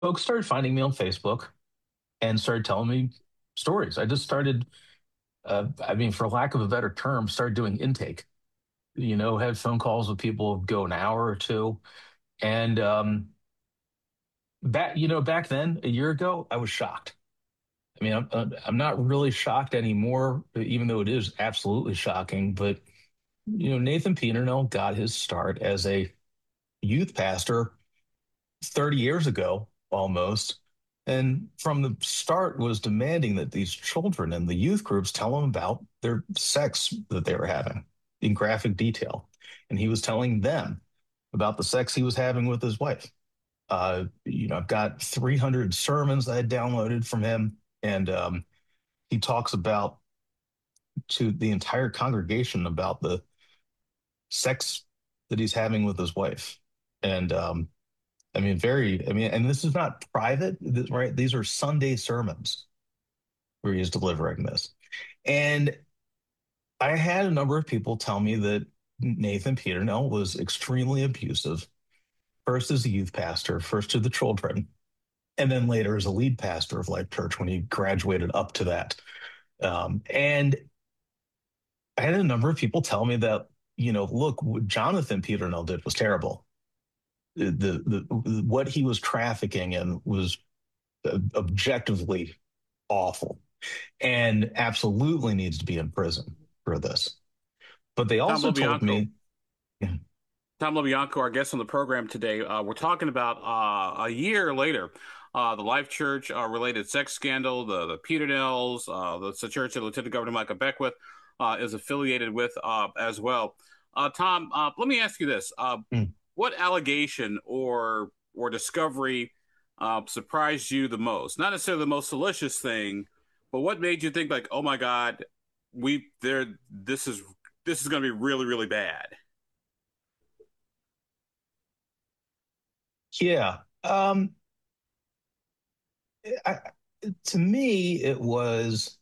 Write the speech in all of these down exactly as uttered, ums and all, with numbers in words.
Folks started finding me on Facebook and started telling me stories. I just started, uh, I mean, for lack of a better term, started doing intake. You know, had phone calls with people, go an hour or two. And um, back, you know, back then, a year ago, I was shocked. I mean, I'm, I'm I'm not really shocked anymore, even though it is absolutely shocking. But, you know, Nathan Peternell got his start as a youth pastor thirty years ago almost. And from the start was demanding that these children and the youth groups tell him about their sex that they were having in graphic detail. And he was telling them about the sex he was having with his wife. Uh, you know, I've got three hundred sermons I had downloaded from him. And um, he talks about to the entire congregation about the sex that he's having with his wife. And um, I mean, very, I mean, and this is not private, right? These are Sunday sermons where he is delivering this. And I had a number of people tell me that Nathan Peternell was extremely abusive, first as a youth pastor, first to the children, and then later as a lead pastor of Life Church when he graduated up to that. Um, and I had a number of people tell me that, you know, look, what Jonathan Peternell did was terrible. The, the, the what he was trafficking in was uh, objectively awful and absolutely needs to be in prison for this. But they Tom also told LoBianco. me, yeah, Tom LoBianco, our guest on the program today. Uh, we're talking about uh, a year later, uh, the Life Church uh, related sex scandal, the the Peternells, uh, the, the church that Lieutenant Governor Michael Beckwith uh, is affiliated with uh, as well. Uh, Tom, uh, let me ask you this: uh, mm, what allegation or or discovery uh, surprised you the most? Not necessarily the most delicious thing, but what made you think like, "Oh my God, we there, this is this is going to be really really bad." yeah. Um, I, to me, it was,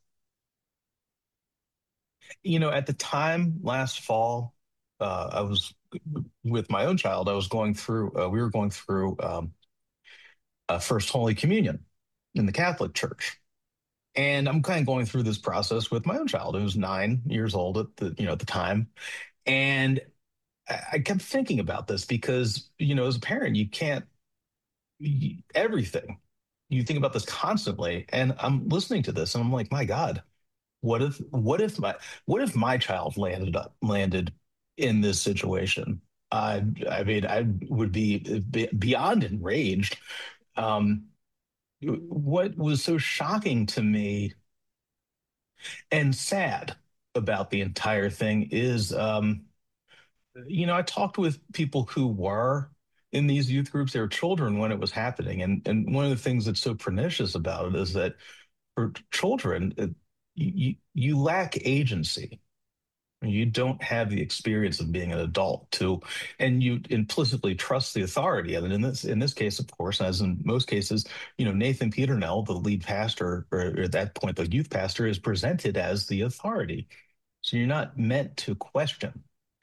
you know, at the time last fall, uh, I was with my own child. I was going through, uh, we were going through um, uh, First Holy Communion in the Catholic Church. And I'm kind of going through this process with my own child, who was nine years old at the, you know, at the time. And I I kept thinking about this because, you know, as a parent, you can't y- everything. You think about this constantly, and I'm listening to this, and I'm like, my God, what if, what if my, what if my child landed up, landed in this situation? I, I mean, I would be, be beyond enraged. Um, what was so shocking to me and sad about the entire thing is, um, you know, I talked with people who were in these youth groups. They were children when it was happening, and and one of the things that's so pernicious about it is that for children, uh, you you lack agency. You don't have the experience of being an adult to, and you implicitly trust the authority. And in this in this case, of course, as in most cases, you know, Nathan Peternell, the lead pastor, or at that point, the youth pastor, is presented as the authority. So you're not meant to question.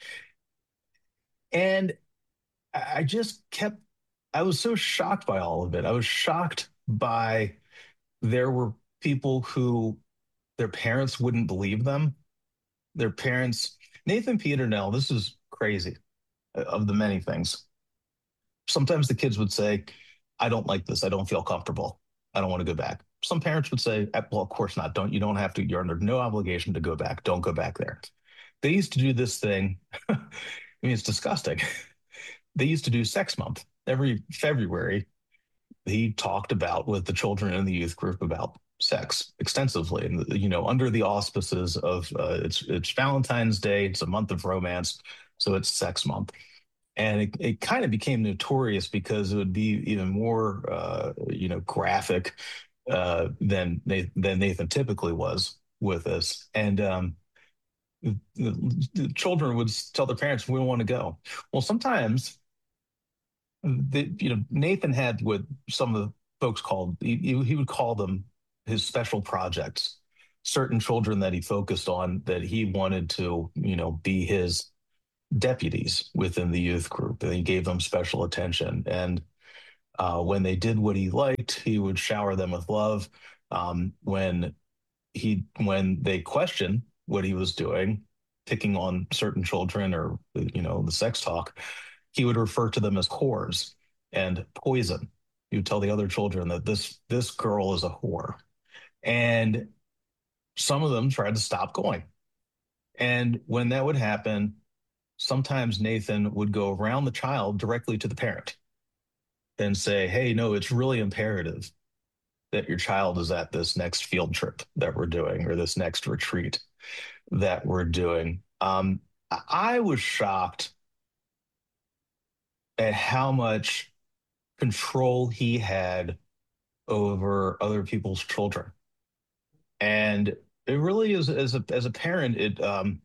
And I just kept, I was so shocked by all of it. I was shocked by there were people who their parents wouldn't believe them. Their parents, Nathan Peternell, this is crazy uh, of the many things. Sometimes the kids would say, I don't like this. I don't feel comfortable. I don't want to go back. Some parents would say, "Eh, well, of course not. Don't, you don't have to, you're under no obligation to go back. Don't go back there." They used to do this thing. I mean, it's disgusting. They used to do sex month every February. He talked about with the children in the youth group about sex extensively, and you know, under the auspices of uh, it's it's Valentine's Day. It's a month of romance, so it's sex month. And it, it kind of became notorious because it would be even more, uh, you know, graphic uh, than Nathan, than Nathan typically was with this. And um, the, the children would tell their parents, "We don't want to go." Well, sometimes the, you know, Nathan had what some of the folks called, he, he would call them his special projects, certain children that he focused on that he wanted to, you know, be his deputies within the youth group. And he gave them special attention. And Uh, when they did what he liked, he would shower them with love. Um, when he when they questioned what he was doing, picking on certain children or you know the sex talk, he would refer to them as whores and poison. He would tell the other children that this this girl is a whore, and some of them tried to stop going. And when that would happen, sometimes Nathan would go around the child directly to the parent and say, "Hey, no, it's really imperative that your child is at this next field trip that we're doing or this next retreat that we're doing." Um, I was shocked at how much control he had over other people's children. And it really is, as a as a parent, it um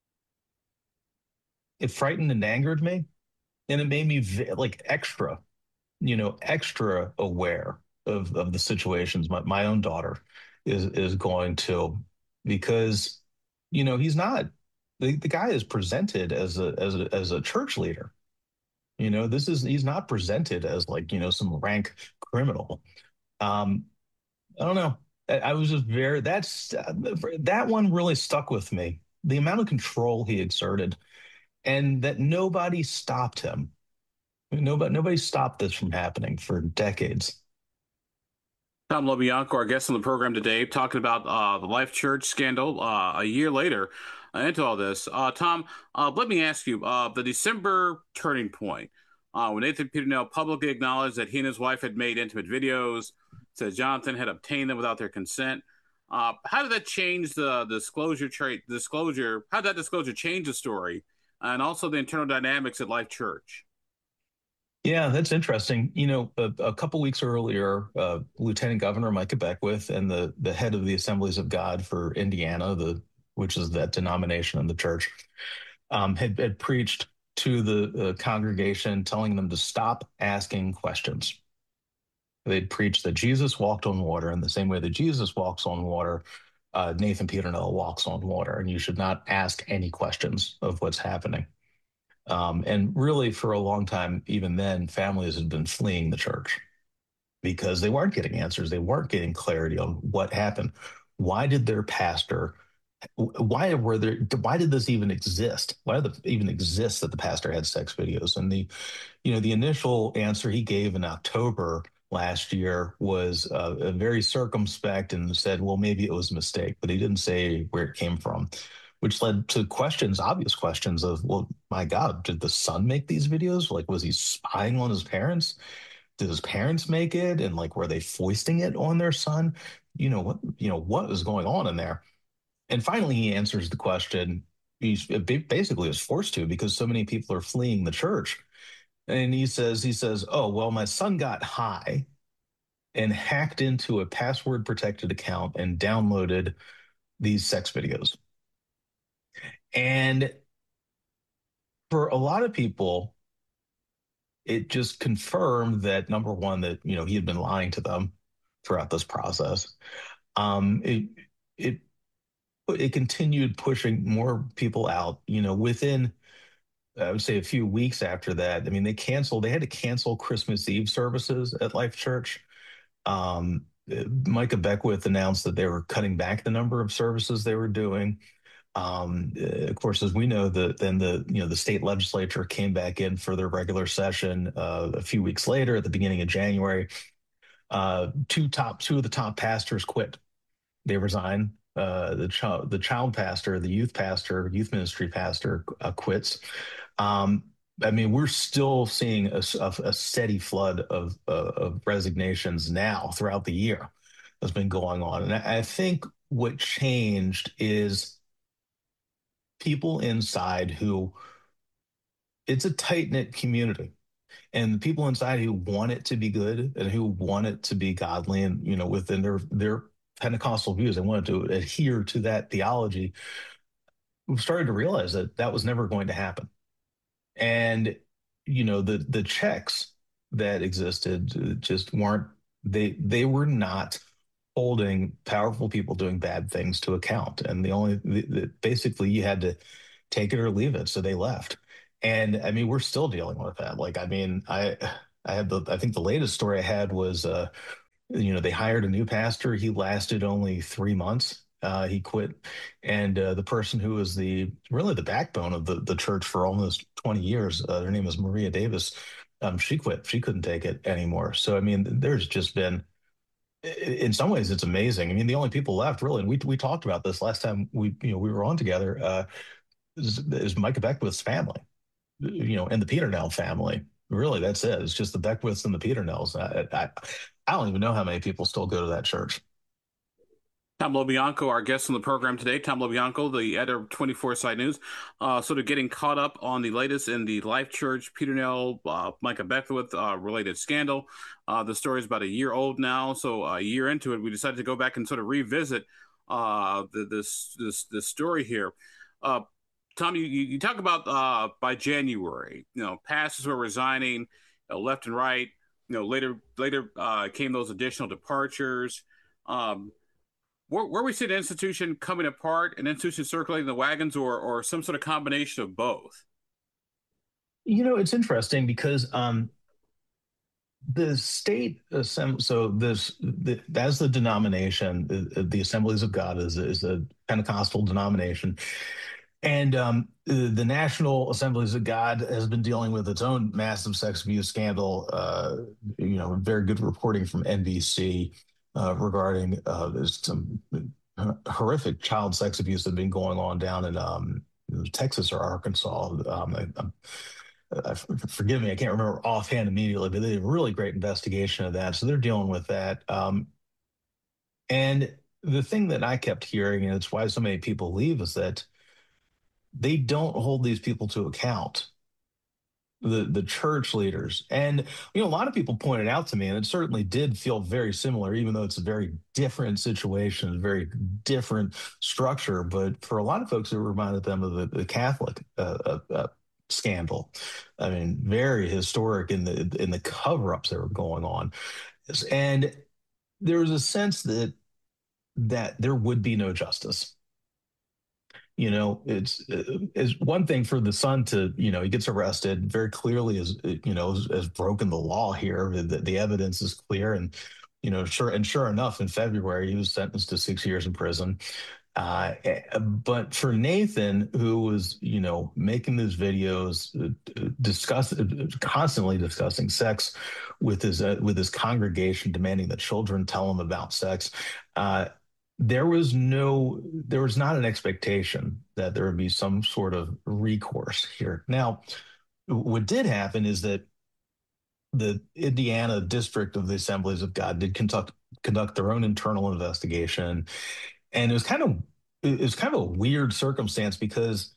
it frightened and angered me, and it made me v- like extra, you know, extra aware of of the situations my my own daughter is is going to, because you know he's not the, the guy is presented as a as a as a church leader. You know, this is he's not presented as like, you know, some rank criminal. Um, I don't know. I, I was just very that's uh, that one really stuck with me. The amount of control he exerted and that nobody stopped him. Nobody nobody stopped this from happening for decades. Tom LoBianco, our guest on the program today, talking about uh, the Life Church scandal uh, a year later uh, into all this. Uh, Tom, uh, let me ask you uh, the December turning point uh, when Nathan Peternell publicly acknowledged that he and his wife had made intimate videos, said Jonathan had obtained them without their consent. Uh, how did that change the disclosure trait? Disclosure? How did that disclosure change the story, and also the internal dynamics at Life Church? Yeah, that's interesting. You know, a, a couple weeks earlier, uh, Lieutenant Governor Micah Beckwith and the the head of the Assemblies of God for Indiana, the which is that denomination in the church, um, had, had preached to the uh, congregation, telling them to stop asking questions. They'd preached that Jesus walked on water in the same way that Jesus walks on water. Uh, Nathan Peternell walks on water, and you should not ask any questions of what's happening. Um, and really, for a long time, even then, families had been fleeing the church because they weren't getting answers. They weren't getting clarity on what happened. Why did their pastor, why were there, why did this even exist? Why did it even exist that the pastor had sex videos? And the, you know, the initial answer he gave in October last year was uh, very circumspect and said, well, maybe it was a mistake, but he didn't say where it came from, which led to questions, obvious questions of, well, my God, did the son make these videos? Like, was he spying on his parents? Did his parents make it? And like, were they foisting it on their son? You know, what, you know, what was going on in there? And finally, he answers the question. He's basically was forced to because so many people are fleeing the church. And he says, he says, oh, well, my son got high and hacked into a password protected account and downloaded these sex videos. And for a lot of people, it just confirmed that number one, that you know he had been lying to them throughout this process. Um, it it it continued pushing more people out. You know, within I would say a few weeks after that, I mean, they canceled. They had to cancel Christmas Eve services at Life Church. Um, Micah Beckwith announced that they were cutting back the number of services they were doing. Um, uh, of course, as we know, the then the you know the state legislature came back in for their regular session uh, a few weeks later at the beginning of January. Uh, two top two of the top pastors quit. They resigned. Uh, the child the child pastor, the youth pastor, youth ministry pastor uh, quits. Um, I mean, we're still seeing a, a, a steady flood of, uh, of resignations now throughout the year that's been going on, and I, I think what changed is people inside who it's a tight knit community, and the people inside who want it to be good and who want it to be godly and you know within their their Pentecostal views and wanted to adhere to that theology, we've started to realize that that was never going to happen. And you know the the checks that existed just weren't they they were not holding powerful people doing bad things to account. And the only the, the, basically you had to take it or leave it. So they left. And I mean, we're still dealing with that. Like, I mean, I I had the I think the latest story I had was uh, you know, they hired a new pastor. He lasted only three months. Uh, he quit, and uh, the person who was the really the backbone of the the church for almost twenty years, uh, her name is Maria Davis. Um, she quit. She couldn't take it anymore. So I mean, there's just been, in some ways, it's amazing. I mean, the only people left really, and we we talked about this last time we you know we were on together, uh, is, is Micah Beckwith's family, you know, and the Peternell family. Really, that's it. It's just the Beckwiths and the Peternells. I, I, I don't even know how many people still go to that church. Tom LoBianco, our guest on the program today. Tom LoBianco, the editor of twenty-four Site News, uh, sort of getting caught up on the latest in the Life Church, Peternell, uh, Micah Beckwith uh, related scandal. Uh, the story is about a year old now, so a year into it, we decided to go back and sort of revisit uh, the, this this this story here. Uh, Tom, you, you talk about uh, by January, you know, pastors were resigning uh, left and right. You know, later later uh, came those additional departures. Um, where, where we see the institution coming apart, an institution circulating the wagons, or or some sort of combination of both. You know, it's interesting because um, the state assembly, so this the, that's the denomination. The, the Assemblies of God is is a Pentecostal denomination, and um, the, the National Assemblies of God has been dealing with its own massive sex abuse scandal. Uh, you know, very good reporting from N B C uh, regarding uh, there's some horrific child sex abuse that has been going on down in um, Texas or Arkansas. Um, I, I'm uh, forgive me, I can't remember offhand immediately, but they did a really great investigation of that. So they're dealing with that. Um, and the thing that I kept hearing, and it's why so many people leave, is that they don't hold these people to account, the the church leaders. And you know, a lot of people pointed out to me, and it certainly did feel very similar, even though it's a very different situation, a very different structure. But for a lot of folks, it reminded them of the, the Catholic uh, uh, uh, scandal. I mean, very historic in the in the cover-ups that were going on, and there was a sense that that there would be no justice. You know, it's it's one thing for the son to, you know, he gets arrested very clearly as, you know, has, has broken the law here. The, the evidence is clear. And, you know, sure. And sure enough, in February, he was sentenced to six years in prison. Uh, eh, but for Nathan, who was, you know, making these videos, uh, discuss constantly discussing sex with his uh, with his congregation, demanding that children tell him about sex, uh, there was no, there was not an expectation that there would be some sort of recourse here. Now, what did happen is that the Indiana district of the Assemblies of God did conduct conduct their own internal investigation, and it was kind of it was kind of a weird circumstance because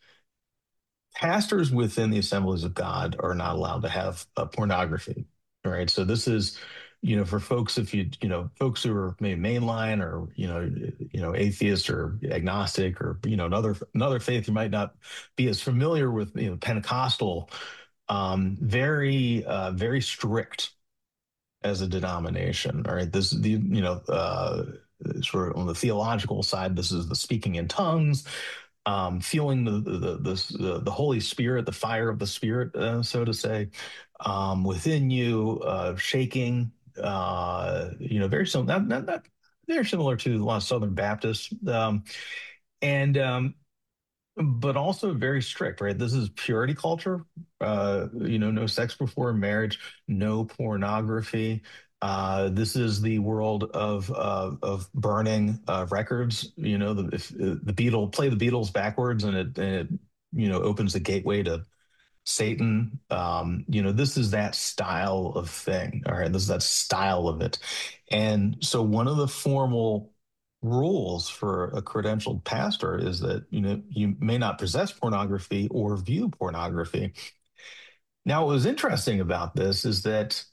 pastors within the Assemblies of God are not allowed to have uh, pornography, right? So this is, you know, for folks, if you, you know, folks who are maybe mainline or, you know, you know, atheist or agnostic or, you know, another another faith you might not be as familiar with, you know, Pentecostal, um, very uh, very strict as a denomination. All right, this is the, you know, uh, sort of on the theological side, this is the speaking in tongues, um, feeling the the, the the Holy Spirit, the fire of the Spirit, uh, so to say, um, within you, uh, shaking. Uh, you know, very similar. Not, not, not very similar to a lot of Southern Baptists, um, and um, but also very strict, right? This is purity culture. Uh, you know, no sex before marriage, no pornography. Uh, this is the world of uh, of burning uh, records. You know, the if, uh, the Beatles play the Beatles backwards, and it, and it you know opens the gateway to Satan. Um, you know, this is that style of thing. All right, this is that style of it. And so one of the formal rules for a credentialed pastor is that, you know, you may not possess pornography or view pornography. Now, what was interesting about this is that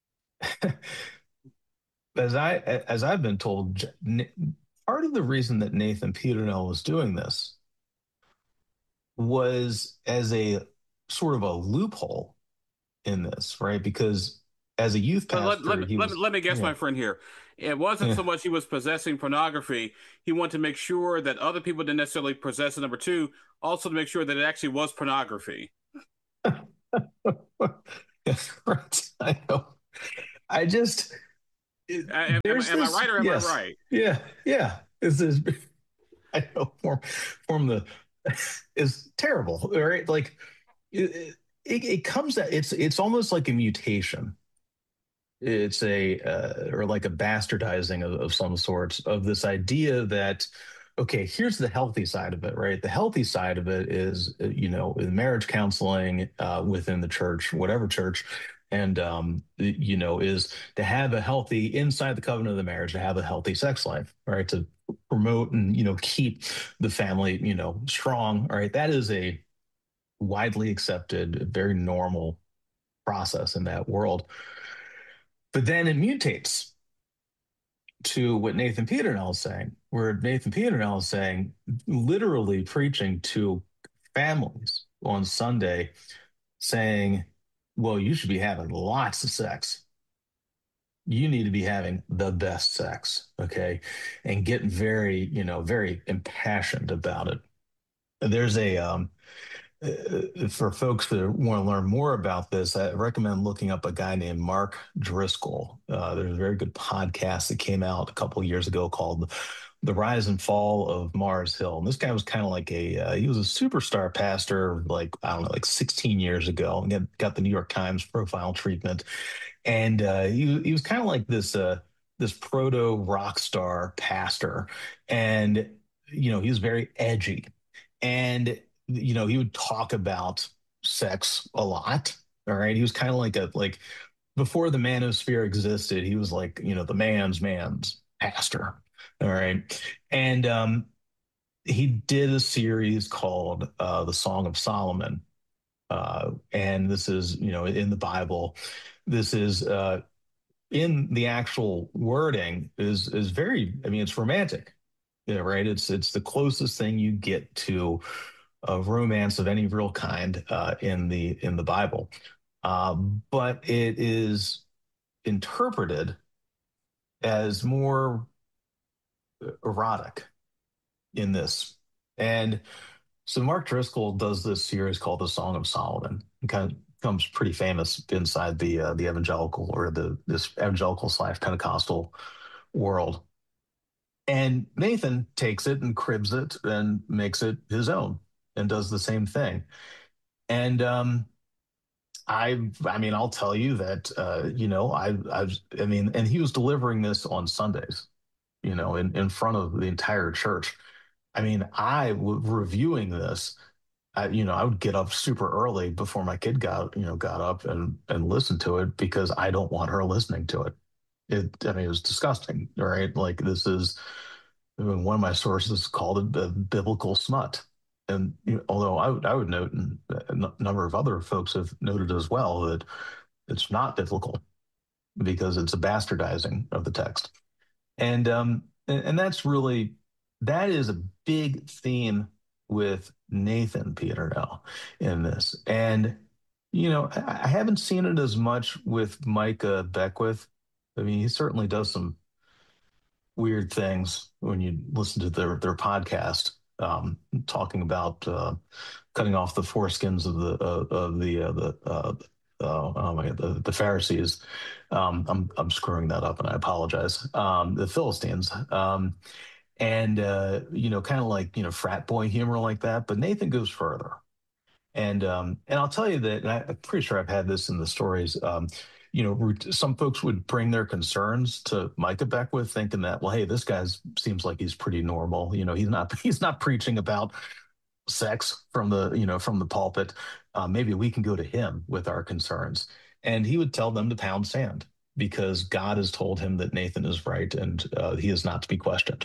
as I as I've been told, part of the reason that Nathan Peternell was doing this was as a sort of a loophole in this, right? Because as a youth But let, let, pastor, he let, me, was, let me guess, yeah, my friend here. It wasn't yeah. so much he was possessing pornography. He wanted to make sure that other people didn't necessarily possess it. Number two, also to make sure that it actually was pornography. Right. I know. I just it, Am, am, there's am I this. right or am I Yes. right? Yeah. Yeah. This is. I know. Form form the is terrible. Right. Like it, it, it comes that it's it's almost like a mutation. It's a uh, or like a bastardizing of, of some sorts of this idea that okay, here's the healthy side of it, right? The healthy side of it is uh, you know marriage counseling uh, within the church, whatever church, and um, you know is to have a healthy inside the covenant of the marriage, to have a healthy sex life, right? To promote and you know keep the family you know strong, right? That is a widely accepted, very normal process in that world. But then it mutates to what Nathan Peternell is saying, where Nathan Peternell is saying, literally preaching to families on Sunday, saying, well, you should be having lots of sex. You need to be having the best sex, okay? And get very, you know, very impassioned about it. There's a, um, uh, for folks that want to learn more about this, I recommend looking up a guy named Mark Driscoll. Uh, there's a very good podcast that came out a couple of years ago called "The Rise and Fall of Mars Hill." And this guy was kind of like a uh, he was a superstar pastor, like I don't know, like sixteen years ago, and got, got the New York Times profile treatment. And uh, he he was kind of like this uh, this proto rock star pastor, and you know he was very edgy, and you know he would talk about sex a lot. All right, he was kind of like a like before the manosphere existed. He was like you know the man's man's pastor. All right, and um, he did a series called uh, the Song of Solomon, uh, and this is you know in the Bible. This is uh, in the actual wording is is very, I mean, it's romantic. Yeah, right. It's it's the closest thing you get to a romance of any real kind uh, in the in the Bible. Um, but it is interpreted as more erotic in this. And so Mark Driscoll does this series called The Song of Solomon. It kind of becomes pretty famous inside the uh, the evangelical or the this evangelical slash Pentecostal world. And Nathan takes it and cribs it and makes it his own and does the same thing. And um, I, I mean, I'll tell you that, uh, you know, I, I, I mean, and he was delivering this on Sundays, you know, in, in front of the entire church. I mean, I w reviewing this, I, you know, I would get up super early before my kid got, you know, got up and and listened to it because I don't want her listening to it. It, I mean, it was disgusting, right? Like this is I mean, one of my sources called it the biblical smut. And you know, although I would, I would note, and a n- number of other folks have noted as well, that it's not biblical because it's a bastardizing of the text. And um, and, and that's really that is a big theme with Nathan Peternell in this. And you know, I, I haven't seen it as much with Micah Beckwith. I mean, he certainly does some weird things when you listen to their their podcast, um, talking about uh, cutting off the foreskins of the uh, of the uh, the uh, uh, oh my God, the, the Pharisees. Um, I'm I'm screwing that up, and I apologize. Um, the Philistines, um, and uh, you know, kind of like you know frat boy humor like that. But Nathan goes further. And um, and I'll tell you that, and I, I'm pretty sure I've had this in the stories. Um, you know, root- some folks would bring their concerns to Micah Beckwith, thinking that, well, hey, this guy seems like he's pretty normal. You know, he's not he's not preaching about sex from the you know from the pulpit. Uh, maybe we can go to him with our concerns, and he would tell them to pound sand because God has told him that Nathan is right and uh, he is not to be questioned.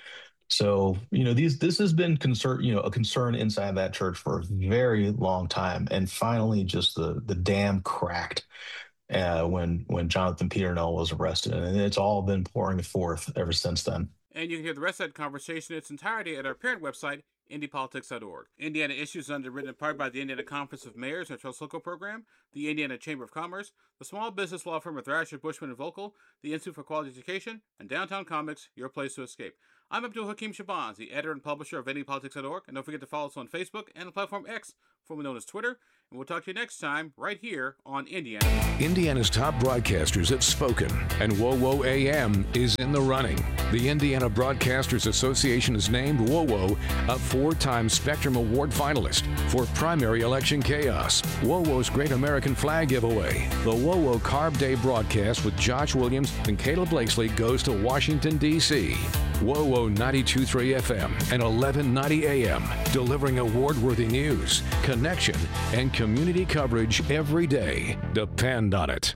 So, you know, these this has been concern, you know, a concern inside that church for a very long time. And finally just the the dam cracked uh when when Jonathan Peternell was arrested. And it's all been pouring forth ever since then. And you can hear the rest of that conversation in its entirety at our parent website, indy politics dot org. Indiana Issues is underwritten in part by the Indiana Conference of Mayors and Trust Local Program, the Indiana Chamber of Commerce, the small business law firm of Thrasher, Bushman, and Vocal, the Institute for Quality Education, and Downtown Comics, your place to escape. I'm Abdul Hakim Shabazz, the editor and publisher of Any Politics dot org, and don't forget to follow us on Facebook and the platform X, formerly known as Twitter, and we'll talk to you next time right here on Indiana. Indiana's top broadcasters have spoken, and WOWO A M is in the running. The Indiana Broadcasters Association has named WOWO a four-time Spectrum Award finalist for primary election chaos. WOWO's Great American Flag giveaway. The WOWO Carb Day broadcast with Josh Williams and Caleb Blakesley goes to Washington, D C WOWO ninety-two point three F M and eleven ninety A M, delivering award-worthy news, connection, and community coverage every day. Depend on it.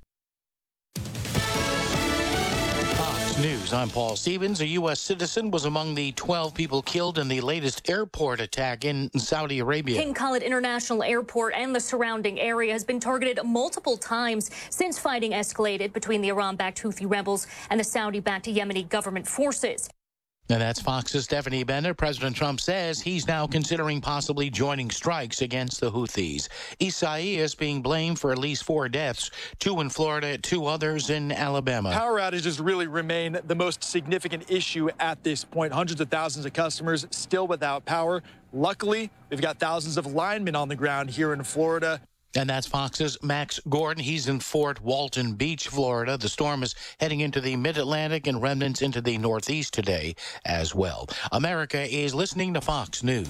Fox News, I'm Paul Stevens. A U S citizen was among the twelve people killed in the latest airport attack in Saudi Arabia. King Khalid International Airport and the surrounding area has been targeted multiple times since fighting escalated between the Iran-backed Houthi rebels and the Saudi-backed Yemeni government forces. And that's Fox's Stephanie Bennett. President Trump says he's now considering possibly joining strikes against the Houthis. Isaias being blamed for at least four deaths, two in Florida, two others in Alabama. Power outages really remain the most significant issue at this point. Hundreds of thousands of customers still without power. Luckily, we've got thousands of linemen on the ground here in Florida. And that's Fox's Max Gordon. He's in Fort Walton Beach, Florida. The storm is heading into the mid-Atlantic and remnants into the Northeast today as well. America is listening to Fox News.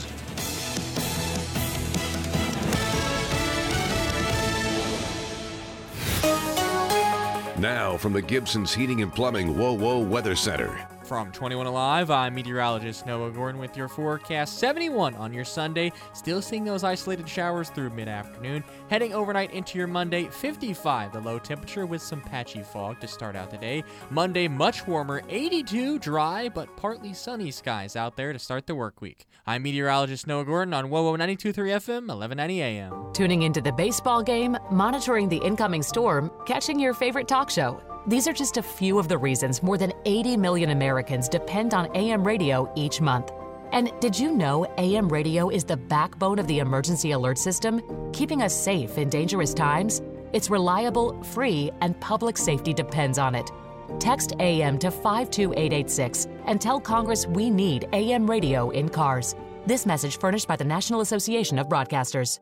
Now from the Gibson's Heating and Plumbing WOWO Weather Center. From twenty-one Alive, I'm meteorologist Noah Gordon with your forecast. seventy-one on your Sunday, still seeing those isolated showers through mid-afternoon. Heading overnight into your Monday, fifty-five the low temperature with some patchy fog to start out the day. Monday, much warmer, eighty-two, dry but partly sunny skies out there to start the work week. I'm meteorologist Noah Gordon on WOWO ninety-two point three F M, eleven ninety A M. Tuning into the baseball game, monitoring the incoming storm, catching your favorite talk show. These are just a few of the reasons more than eighty million Americans depend on A M radio each month. And did you know A M radio is the backbone of the emergency alert system, keeping us safe in dangerous times? It's reliable, free, and public safety depends on it. Text A M to five two eight eight six and tell Congress we need A M radio in cars. This message furnished by the National Association of Broadcasters.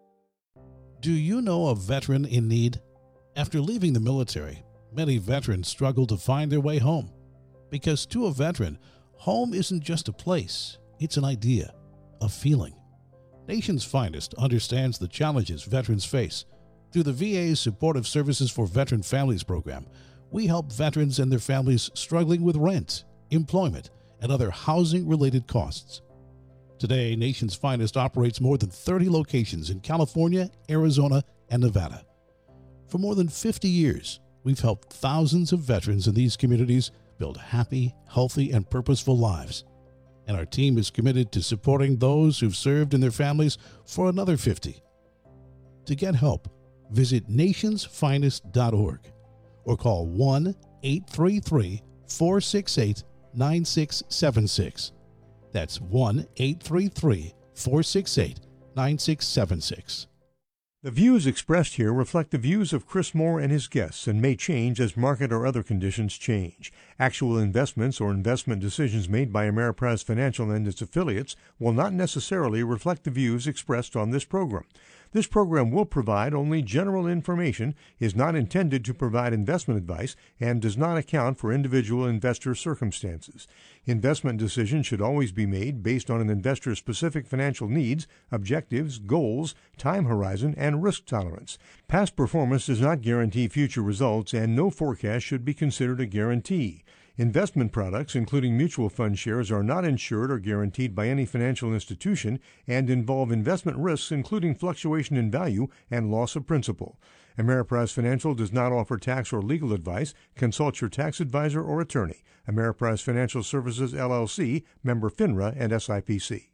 Do you know a veteran in need? After leaving the military, many veterans struggle to find their way home. Because to a veteran, home isn't just a place, it's an idea, a feeling. Nation's Finest understands the challenges veterans face. Through the V A's Supportive Services for Veteran Families program, we help veterans and their families struggling with rent, employment, and other housing-related costs. Today, Nation's Finest operates more than thirty locations in California, Arizona, and Nevada. For more than fifty years, we've helped thousands of veterans in these communities build happy, healthy, and purposeful lives. And our team is committed to supporting those who've served and their families for another fifty. To get help, visit nations finest dot org or call one eight three three, four six eight, nine six seven six. That's one eight three three, four six eight, nine six seven six. The views expressed here reflect the views of Chris Moore and his guests and may change as market or other conditions change. Actual investments or investment decisions made by Ameriprise Financial and its affiliates will not necessarily reflect the views expressed on this program. This program will provide only general information, is not intended to provide investment advice, and does not account for individual investor circumstances. Investment decisions should always be made based on an investor's specific financial needs, objectives, goals, time horizon, and risk tolerance. Past performance does not guarantee future results, and no forecast should be considered a guarantee. Investment products, including mutual fund shares, are not insured or guaranteed by any financial institution and involve investment risks, including fluctuation in value and loss of principal. Ameriprise Financial does not offer tax or legal advice. Consult your tax advisor or attorney. Ameriprise Financial Services, L L C, member FINRA and S I P C.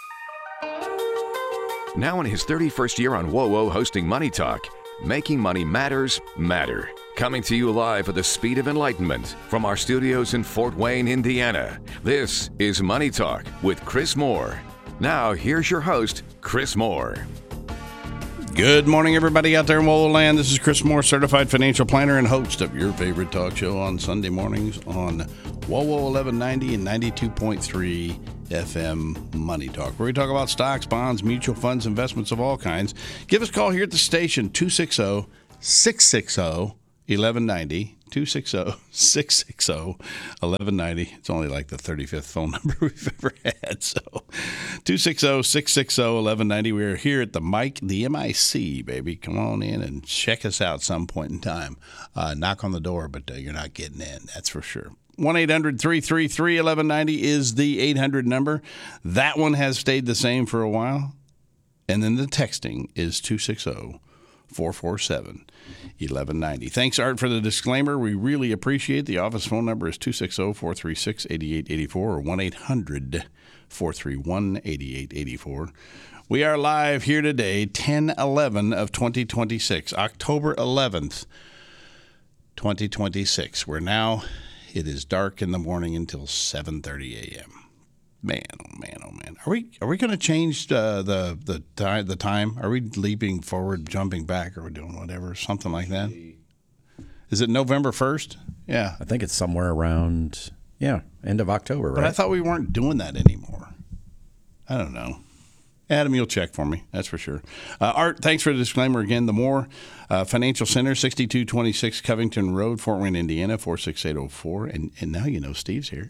Now in his thirty-first year on WOWO hosting Money Talk, Making Money Matters Matter. Coming to you live at the speed of enlightenment from our studios in Fort Wayne, Indiana. This is Money Talk with Chris Moore. Now, here's your host, Chris Moore. Good morning, everybody out there in Walla Land. This is Chris Moore, certified financial planner and host of your favorite talk show on Sunday mornings on W O W O eleven ninety and ninety-two point three F M Money Talk, where we talk about stocks, bonds, mutual funds, investments of all kinds. Give us a call here at the station, two six zero, six six zero, eleven ninety. two six zero, six six zero, eleven ninety. It's only like the thirty-fifth phone number we've ever had. So two six zero, six six zero, eleven ninety. We're here at the Mike, the M I C, baby. Come on in and check us out some point in time. Uh, knock on the door, but uh, you're not getting in. That's for sure. one eight hundred, three three three, eleven ninety is the eight hundred number. That one has stayed the same for a while. And then the texting is two six zero, four four seven, eleven ninety. Thanks, Art, for the disclaimer. We really appreciate it. The office phone number is two six zero, four three six, eight eight eight four or one eight hundred, four three one, eight eight eight four. We are live here today, ten eleven of twenty twenty-six, October eleventh, twenty twenty-six. We're now, it is dark in the morning until seven thirty a.m. Man, oh man, oh man. Are we are we going to change uh, the the time? The time? Are we leaping forward, jumping back, or we're doing whatever, something like that? Is it November first? Yeah, I think it's somewhere around yeah, end of October, right? But I thought we weren't doing that anymore. I don't know. Adam, you'll check for me. That's for sure. Uh, Art, thanks for the disclaimer again. The Moore uh, Financial Center, sixty-two twenty-six Covington Road, Fort Wayne, Indiana, four six eight oh four. And, and now you know Steve's here.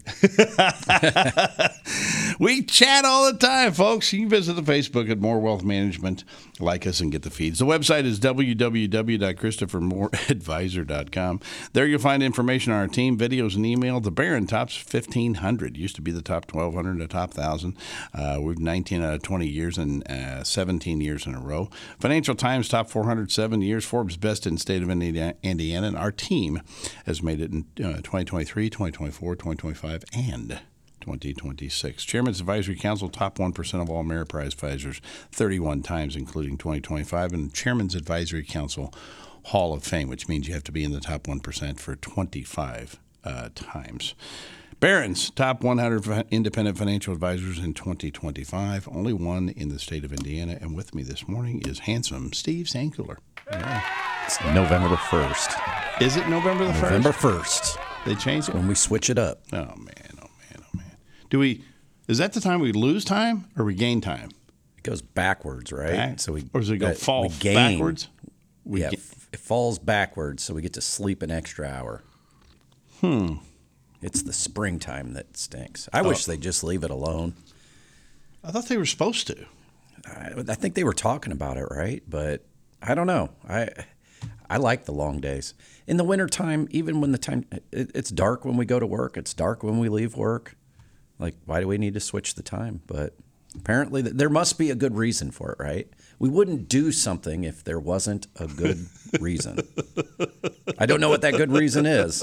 We chat all the time, folks. You can visit the Facebook at Moore Wealth Management. Like us and get the feeds. The website is w w w dot christopher moore advisor dot com. There you'll find information on our team, videos, and email. The Barron tops fifteen hundred. Used to be the top twelve hundred, the top one thousand. Uh, we've nineteen out of twenty years and uh, seventeen years in a row. Financial Times top four hundred seven years. Forbes best in the state of Indiana. And our team has made it in uh, twenty twenty-three, twenty twenty-four, twenty twenty-five, and twenty twenty-six. Chairman's Advisory Council, top one percent of all Ameriprise advisors, thirty-one times, including twenty twenty-five, and Chairman's Advisory Council Hall of Fame, which means you have to be in the top one percent for twenty-five uh, times. Barron's, top one hundred independent financial advisors in twenty twenty-five, only one in the state of Indiana. And with me this morning is handsome Steve Sankuler. Yeah. It's November first. Is it November the first? November first. They changed it? When we switch it up. Oh, man. Do we? Is that the time we lose time or we gain time? It goes backwards, right? Back? So we or does it go uh, fall we gain, backwards? We yeah, ga- it falls backwards, so we get to sleep an extra hour. Hmm. It's the springtime that stinks. I oh. wish they'd just leave it alone. I thought they were supposed to. I, I think they were talking about it, right? But I don't know. I I like the long days. In the wintertime, even when the time it, it's dark when we go to work, it's dark when we leave work. Like, why do we need to switch the time? But apparently there must be a good reason for it, right? We wouldn't do something if there wasn't a good reason. I don't know what that good reason is.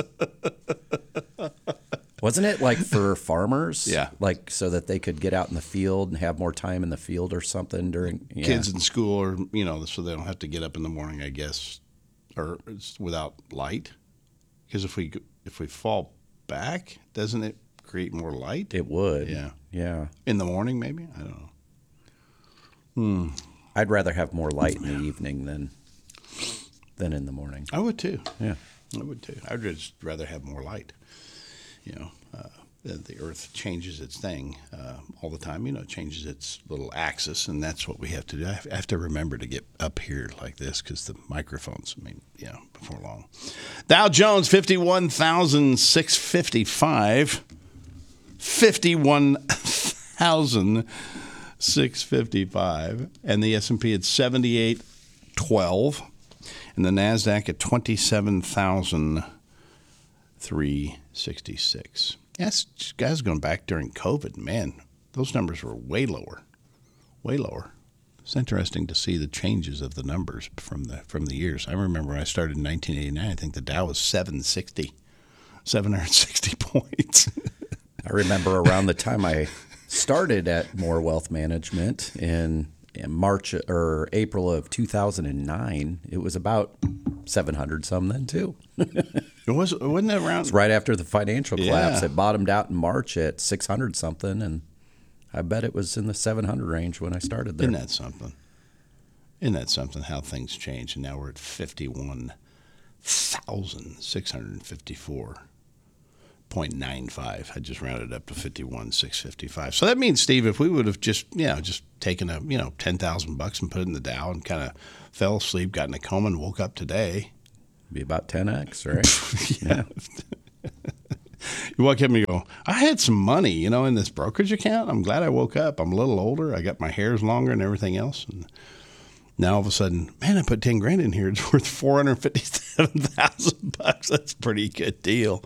Wasn't it like for farmers? Yeah. Like so that they could get out in the field and have more time in the field or something during yeah. Kids in school, or, you know, so they don't have to get up in the morning, I guess, or it's without light. Because if we if we fall back, doesn't it create more light? It would. Yeah. Yeah. In the morning, maybe? I don't know. Hmm. I'd rather have more light in the evening than than in the morning. I would too. Yeah. I would too. I'd just rather have more light. You know, uh, the, the Earth changes its thing uh, all the time. You know, it changes its little axis, and that's what we have to do. I have, I have to remember to get up here like this because the microphones, I mean, you know, before long. Dow Jones, fifty-one thousand six hundred fifty-five. fifty-one thousand six hundred fifty-five. And the S and P at seventy-eight twelve. And the NASDAQ at twenty-seven thousand three hundred sixty-six. Yes, guys, going back during COVID, man, those numbers were way lower, way lower. It's interesting to see the changes of the numbers from the from the years. I remember when I started in nineteen eighty-nine, I think the Dow was seven sixty, seven hundred sixty points. I remember around the time I started at Moore Wealth Management in, in March or April of two thousand nine, it was about seven hundred some then too. It was, wasn't it around? It was right after the financial collapse. Yeah. It bottomed out in March at six hundred something, and I bet it was in the seven hundred range when I started there. Isn't that something? Isn't that something, how things change? And now we're at fifty-one thousand six hundred fifty-four point nine five. I just rounded up to fifty-one thousand six hundred fifty-five. So that means, Steve, if we would have just, you know, just taken a, you know, ten thousand bucks and put it in the Dow and kind of fell asleep, got in a coma, and woke up today. Be about ten x, right? Yeah. You wake up and you go, I had some money, you know, in this brokerage account. I'm glad I woke up. I'm a little older. I got my hair's longer and everything else. And now all of a sudden, man, I put ten grand in here. It's worth four hundred fifty-seven thousand bucks. That's a pretty good deal.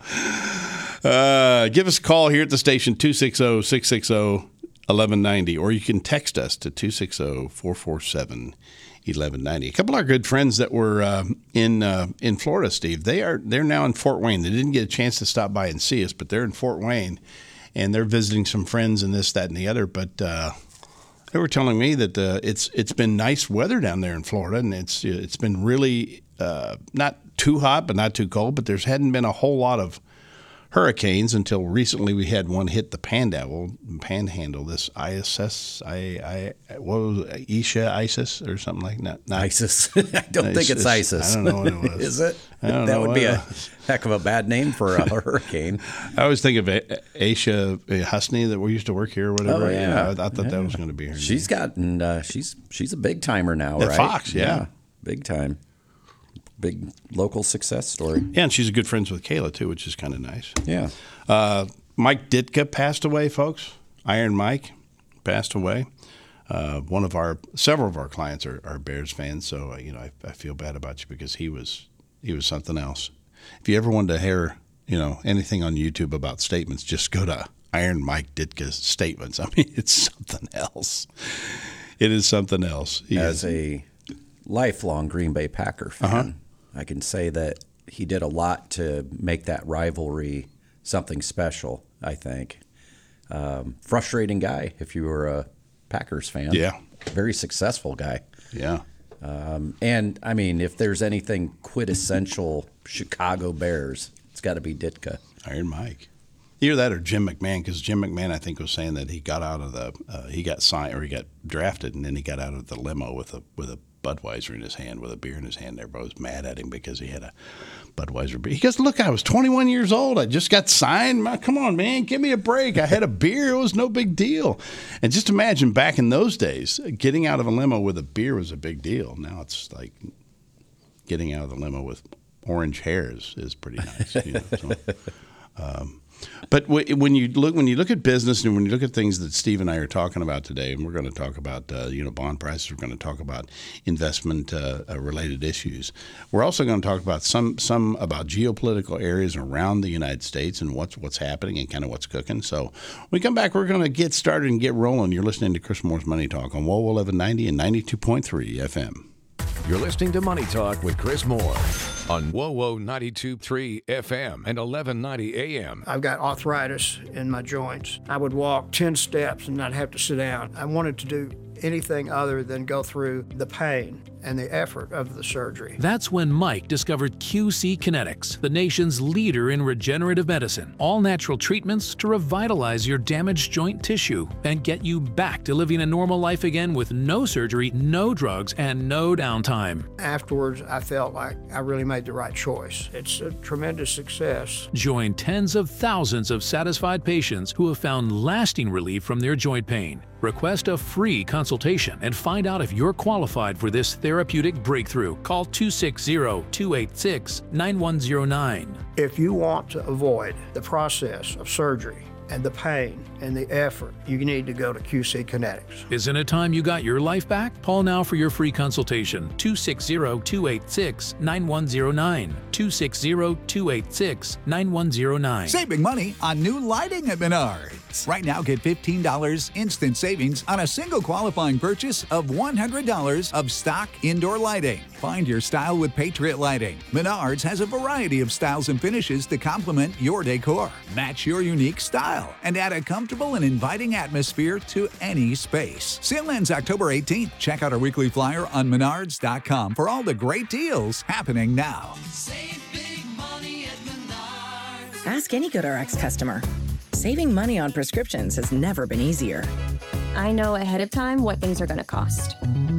Uh, give us a call here at the station, two six zero, six six zero, eleven ninety, or you can text us to two six zero, four four seven, eleven ninety. A couple of our good friends that were uh, in uh, in Florida, Steve, they are they're now in Fort Wayne. They didn't get a chance to stop by and see us, but they're in Fort Wayne, and they're visiting some friends and this, that, and the other. But uh, they were telling me that uh, it's it's been nice weather down there in Florida, and it's it's been really uh, not too hot, but not too cold. But there's hadn't been a whole lot of hurricanes until recently. We had one hit the Panhandle, Panhandle. This I S S, I, I, what was it, Isha, ISIS, or something like that? Not, ISIS. I don't ISIS. think it's ISIS. I don't know what it was. Is it? I don't that know would be a was. heck of a bad name for a hurricane. I always think of Aisha Husney that we used to work here or whatever. Oh, yeah. yeah I, I thought yeah. that was going to be her She's name. gotten, uh, she's she's a big timer now, At right? Fox, yeah. yeah. Big time. Big local success story. Yeah, and she's good friends with Kayla, too, which is kind of nice. Yeah. Uh, Mike Ditka passed away, folks. Iron Mike passed away. Uh, one of our, several of our clients are, are Bears fans, so, uh, you know, I, I feel bad about you because he was he was something else. If you ever wanted to hear, you know, anything on YouTube about statements, just go to Iron Mike Ditka's statements. I mean, it's something else. It is something else. He As is. a lifelong Green Bay Packer fan, uh-huh. I can say that he did a lot to make that rivalry something special, I think. Um, frustrating guy if you were a Packers fan. Yeah. Very successful guy. Yeah. Um, and, I mean, if there's anything quintessential Chicago Bears, it's got to be Ditka. Iron Mike. Either that or Jim McMahon, because Jim McMahon, I think, was saying that he got out of the uh, – he got signed or he got drafted, and then he got out of the limo with a with a Budweiser in his hand, with a beer in his hand. Everybody was mad at him because he had a Budweiser beer. He goes, look, I was twenty-one years old. I just got signed. Come on, man, give me a break. I had a beer. It was no big deal. And just imagine back in those days, getting out of a limo with a beer was a big deal. Now it's like getting out of the limo with orange hair is, is pretty nice. You know, so, um, But when you look when you look at business and when you look at things that Steve and I are talking about today, and we're going to talk about uh, you know bond prices, we're going to talk about investment uh, related issues. We're also going to talk about some some about geopolitical areas around the United States and what's what's happening and kind of what's cooking. So when we come back, we're going to get started and get rolling. You're listening to Chris Moore's Money Talk on W O W eleven ninety and ninety-two point three F M. You're listening to Money Talk with Chris Moore on W O W ninety-two point three F M and eleven ninety A M. I've got arthritis in my joints. I would walk ten steps and not have to sit down. I wanted to do anything other than go through the pain and the effort of the surgery. That's when Mike discovered Q C Kinetics, the nation's leader in regenerative medicine. All natural treatments to revitalize your damaged joint tissue and get you back to living a normal life again with no surgery, no drugs, and no downtime. Afterwards, I felt like I really made the right choice. It's a tremendous success. Join tens of thousands of satisfied patients who have found lasting relief from their joint pain. Request a free consultation and find out if you're qualified for this therapeutic breakthrough. Call two six zero, two eight six, nine one zero nine. If you want to avoid the process of surgery and the pain and the effort, you need to go to Q C Kinetics. Isn't it time you got your life back? Call now for your free consultation. two six zero, two eight six, nine one zero nine. two six zero, two eight six, nine one zero nine. Saving money on new lighting at Menards. Right now, get fifteen dollars instant savings on a single qualifying purchase of one hundred dollars of stock indoor lighting. Find your style with Patriot Lighting. Menards has a variety of styles and finishes to complement your decor. Match your unique style and add a comfortable and inviting atmosphere to any space. Sale ends October eighteenth. Check out our weekly flyer on menards dot com for all the great deals happening now. Save big money at Menards. Ask any GoodRx customer. Saving money on prescriptions has never been easier. I know ahead of time what things are going to cost.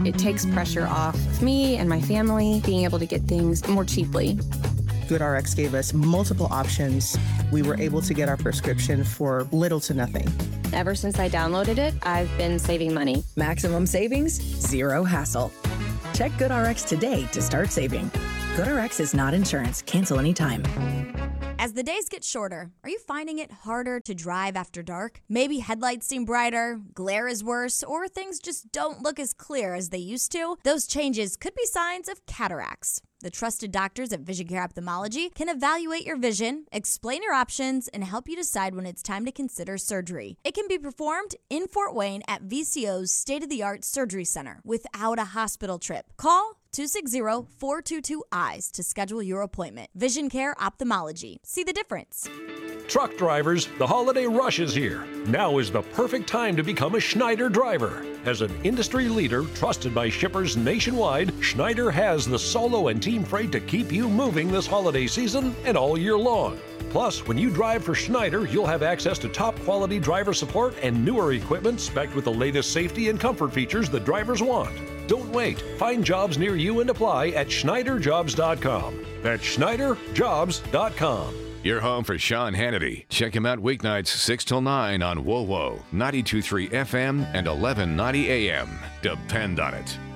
It takes pressure off of me and my family being able to get things more cheaply. GoodRx gave us multiple options. We were able to get our prescription for little to nothing. Ever since I downloaded it, I've been saving money. Maximum savings, zero hassle. Check GoodRx today to start saving. GoodRx is not insurance. Cancel anytime. As the days get shorter, are you finding it harder to drive after dark? Maybe headlights seem brighter, glare is worse, or things just don't look as clear as they used to? Those changes could be signs of cataracts. The trusted doctors at Vision Care Ophthalmology can evaluate your vision, explain your options, and help you decide when it's time to consider surgery. It can be performed in Fort Wayne at V C O's state-of-the-art surgery center without a hospital trip. Call two six zero, four two two, E Y E S to schedule your appointment. Vision Care Ophthalmology. See the difference. Truck drivers, the holiday rush is here. Now is the perfect time to become a Schneider driver. As an industry leader trusted by shippers nationwide, Schneider has the solo and team freight to keep you moving this holiday season and all year long. Plus, when you drive for Schneider, you'll have access to top quality driver support and newer equipment spec'd with the latest safety and comfort features that drivers want. Don't wait. Find jobs near you and apply at Schneider Jobs dot com. That's Schneider Jobs dot com. You're home for Sean Hannity. Check him out weeknights six till nine on WoWo, ninety-two point three F M and eleven ninety A M. Depend on it.